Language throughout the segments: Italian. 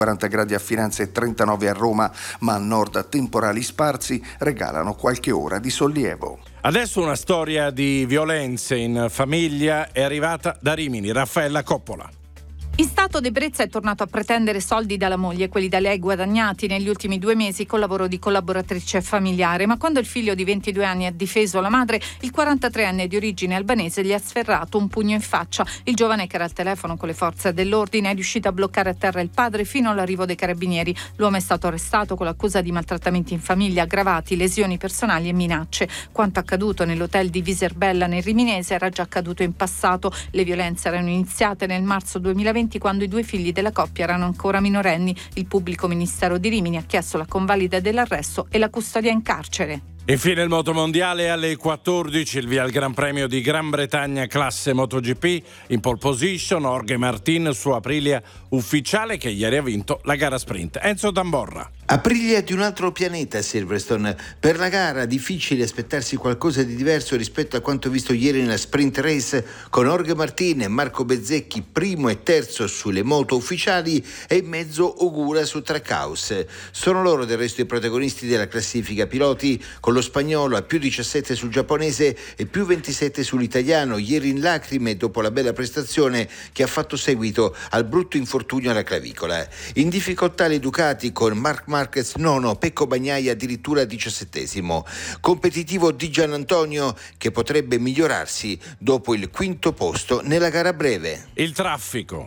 40 gradi a Firenze e 39 a Roma, ma al nord temporali sparsi regalano qualche ora di sollievo. Adesso una storia di violenze in famiglia è arrivata da Rimini. Raffaella Coppola. In stato d'ebbrezza è tornato a pretendere soldi dalla moglie, quelli da lei guadagnati negli ultimi 2 mesi col lavoro di collaboratrice familiare, ma quando il figlio di 22 anni ha difeso la madre, il 43enne di origine albanese gli ha sferrato un pugno in faccia. Il giovane, che era al telefono con le forze dell'ordine, è riuscito a bloccare a terra il padre fino all'arrivo dei carabinieri. L'uomo è stato arrestato con l'accusa di maltrattamenti in famiglia aggravati, lesioni personali e minacce. Quanto accaduto nell'hotel di Viserbella nel Riminese era già accaduto in passato. Le violenze erano iniziate nel marzo 2020, quando i 2 figli della coppia erano ancora minorenni. Il pubblico ministero di Rimini ha chiesto la convalida dell'arresto e la custodia in carcere. Infine il motomondiale alle 14, il via al Gran Premio di Gran Bretagna classe MotoGP. In pole position Jorge Martin su Aprilia ufficiale, che ieri ha vinto la gara sprint. Enzo Tamborra. Aprilia di un altro pianeta a Silverstone. Per la gara difficile aspettarsi qualcosa di diverso rispetto a quanto visto ieri nella sprint race, con Jorge Martin e Marco Bezzecchi primo e terzo sulle moto ufficiali e in mezzo Ogura su Trackhouse. Sono loro del resto i protagonisti della classifica piloti, con lo spagnolo a più 17 sul giapponese e più 27 sull'italiano, ieri in lacrime dopo la bella prestazione che ha fatto seguito al brutto infortunio alla clavicola. In difficoltà le Ducati, con Marc Marquez nono, Pecco Bagnaia addirittura 17esimo. Competitivo Di Giannantonio, che potrebbe migliorarsi dopo il 5° posto nella gara breve. Il traffico.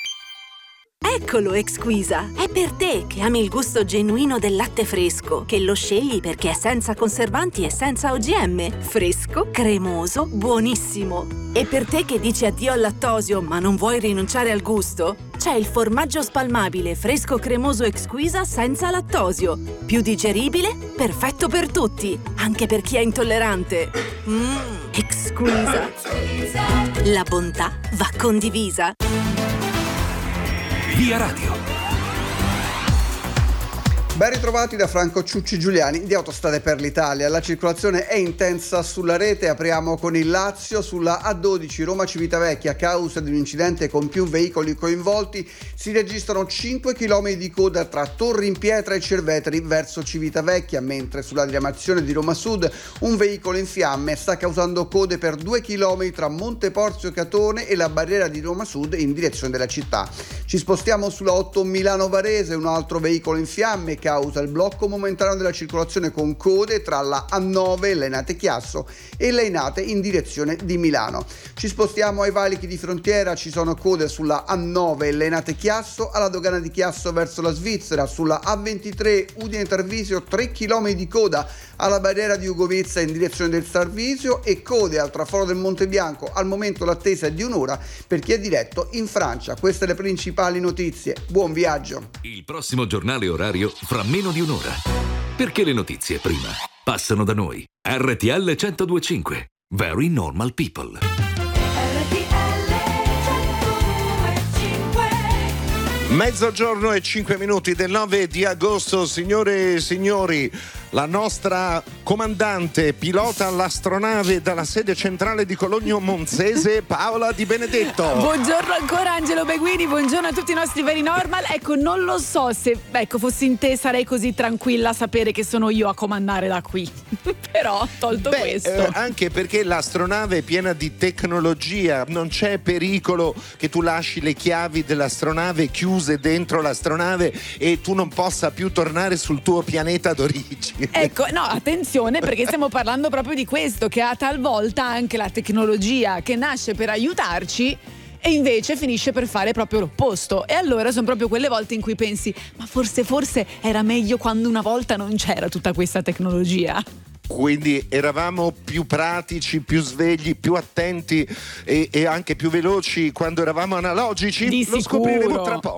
Eccolo Exquisa, è per te che ami il gusto genuino del latte fresco, che lo scegli perché è senza conservanti e senza OGM, fresco, cremoso, buonissimo. E per te che dici addio al lattosio ma non vuoi rinunciare al gusto, c'è il formaggio spalmabile fresco cremoso Exquisa senza lattosio, più digeribile, perfetto per tutti, anche per chi è intollerante. Exquisa. La bontà va condivisa. Via Radio. Ben ritrovati da Franco Ciucci Giuliani di Autostrade per l'Italia. La circolazione è intensa sulla rete. Apriamo con il Lazio. Sulla A12 Roma-Civitavecchia, a causa di un incidente con più veicoli coinvolti, si registrano 5 km di coda tra Torri in Pietra e Cerveteri verso Civitavecchia, mentre sulla diramazione di Roma Sud un veicolo in fiamme sta causando code per 2 km tra Monteporzio Catone e la barriera di Roma Sud in direzione della città. Ci spostiamo sulla 8 Milano-Varese, un altro veicolo in fiamme causa il blocco momentaneo della circolazione con code tra la A9 Lainate Chiasso e Lainate in direzione di Milano. Ci spostiamo ai valichi di frontiera, ci sono code sulla A9 Lainate Chiasso, alla dogana di Chiasso verso la Svizzera, sulla A23 Udine Tarvisio 3 km di coda alla barriera di Ugovizza in direzione del Tarvisio e code al traforo del Monte Bianco. Al momento l'attesa è di un'ora per chi è diretto in Francia. Queste le principali notizie. Buon viaggio. Il prossimo giornale orario fra meno di un'ora. Perché le notizie prima passano da noi. RTL 102.5. Very Normal People. Mezzogiorno e 5 minuti del 9 di agosto, signore e signori. La nostra comandante pilota l'astronave dalla sede centrale di Cologno Monzese, Paola Di Benedetto. Buongiorno ancora Angelo Beguini, buongiorno a tutti i nostri Very Normal. Ecco, non lo so se fossi in te sarei così tranquilla a sapere che sono io a comandare da qui. Però tolto questo. Anche perché l'astronave è piena di tecnologia, non c'è pericolo che tu lasci le chiavi dell'astronave chiuse dentro l'astronave e tu non possa più tornare sul tuo pianeta d'origine. Ecco, no, attenzione, perché stiamo parlando proprio di questo, che ha talvolta anche la tecnologia che nasce per aiutarci e invece finisce per fare proprio l'opposto. E allora sono proprio quelle volte in cui pensi, ma forse era meglio quando una volta non c'era tutta questa tecnologia. Quindi eravamo più pratici, più svegli, più attenti e anche più veloci quando eravamo analogici? Di Lo sicuro. scopriremo tra poco.